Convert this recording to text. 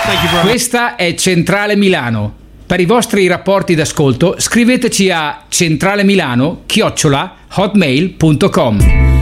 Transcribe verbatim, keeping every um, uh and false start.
Questa è Centrale Milano. Per i vostri rapporti d'ascolto scriveteci a centralemilano chiocciola hotmail punto com.